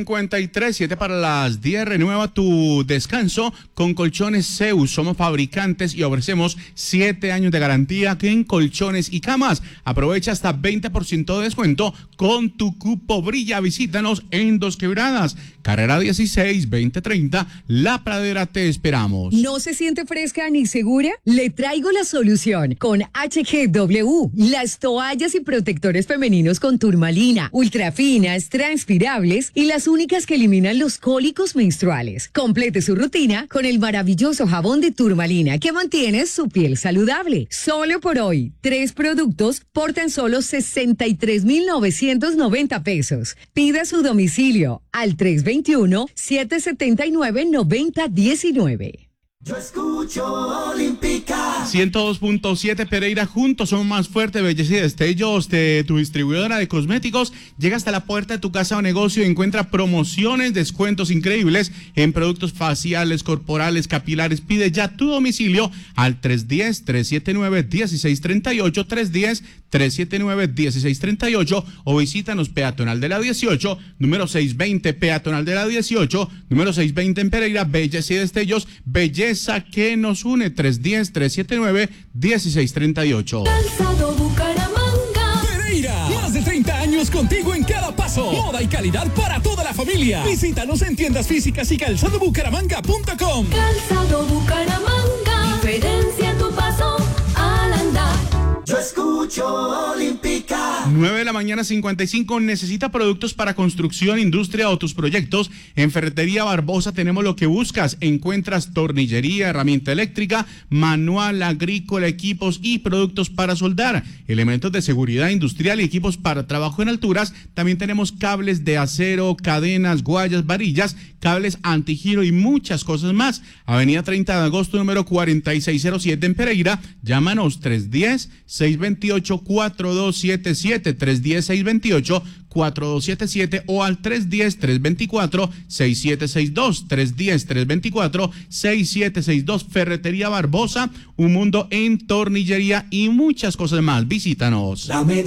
9:53, 7 para las 10. Renueva tu descanso con Colchones Zeus. Somos fabricantes y ofrecemos 7 años de garantía en colchones y camas. Aprovecha hasta 20% de descuento con tu cupo Brilla. Visítanos en Dos Quebradas, carrera 16, 2030. La Pradera, te esperamos. ¿No se siente fresca ni segura? Le traigo la solución con HGW. Las toallas y protectores femeninos con turmalina, ultrafinas, transpirables y las únicas que eliminan los cólicos menstruales. Complete su rutina con el maravilloso jabón de turmalina que mantiene su piel saludable. Solo por hoy, 3 productos por tan solo 63,990 pesos. Pida su domicilio al 321-779-9019. Yo escucho Olímpica 102.7 Pereira, juntos somos más fuertes. Belleza y destellos de tu distribuidora de cosméticos. Llega hasta la puerta de tu casa o negocio y encuentra promociones, descuentos increíbles en productos faciales, corporales, capilares. Pide ya tu domicilio al 310-379-1638, 310-379-1638, o visítanos Peatonal de la 18, número 620, Peatonal de la 18, número 620 en Pereira. Belleza y destellos, belleza que nos une, 310-379-1638. Calzado Bucaramanga. Pereira, más de 30 años contigo en cada paso. Moda y calidad para toda la familia. Visítanos en tiendas físicas y calzadobucaramanga.com. Calzado Bucaramanga. Diferencia en tu paso al andar. Yo escucho Olímpica 9:55 a.m. ¿Necesita productos para construcción, industria o tus proyectos? En Ferretería Barbosa tenemos lo que buscas. Encuentras tornillería, herramienta eléctrica, manual, agrícola, equipos y productos para soldar, elementos de seguridad industrial y equipos para trabajo en alturas. También tenemos cables de acero, cadenas, guayas, varillas, cables antigiro y muchas cosas más. Avenida 30 de agosto, número 4607 en Pereira. Llámanos 310-628-4277, 310-628-4277 o al 310-324-6762, 310-324-6762. Ferretería Barbosa, un mundo en tornillería y muchas cosas más. Visítanos.